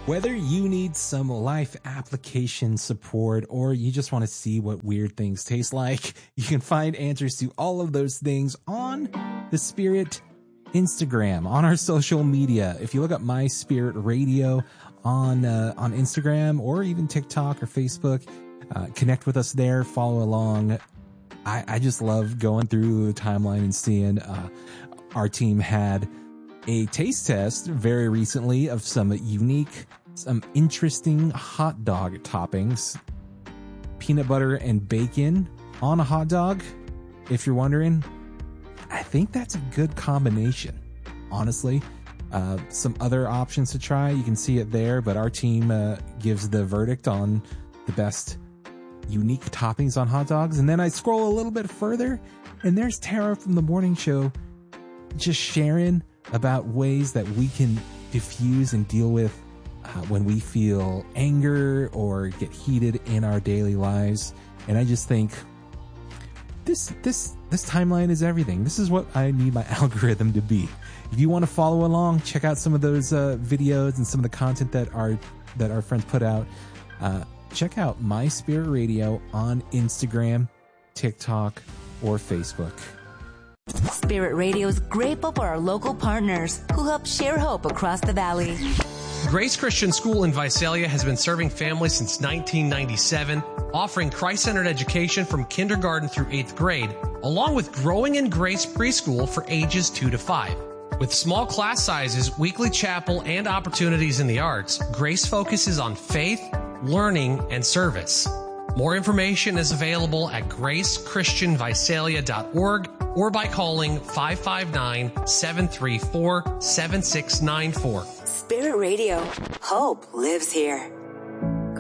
Whether you need some life application support or you just want to see what weird things taste like, you can find answers to all of those things on the Spirit Instagram, on our social media. If you look up My Spirit Radio on Instagram or even TikTok or Facebook, connect with us there, follow along. I just love going through the timeline and seeing our team had a taste test very recently of some unique, some interesting hot dog toppings. Peanut butter and bacon on a hot dog. If you're wondering, I think that's a good combination, honestly. Some other options to try, you can see it there, but our team gives the verdict on the best unique toppings on hot dogs. And then I scroll a little bit further, and there's Tara from the morning show just sharing about ways that we can diffuse and deal with when we feel anger or get heated in our daily lives. And I just think this timeline is everything. This is what I need my algorithm to be. If you want to follow along, check out some of those videos and some of the content that our friends put out. Check out My Spirit Radio on Instagram, TikTok, or Facebook. Spirit Radio is grateful for our local partners who help share hope across the valley. Grace Christian School in Visalia has been serving families since 1997, offering Christ-centered education from kindergarten through 8th grade, along with Growing in Grace preschool for ages 2 to 5. With small class sizes, weekly chapel, and opportunities in the arts, Grace focuses on faith, learning, and service. More information is available at gracechristianvisalia.org or by calling 559-734-7694. Spirit Radio. Hope lives here.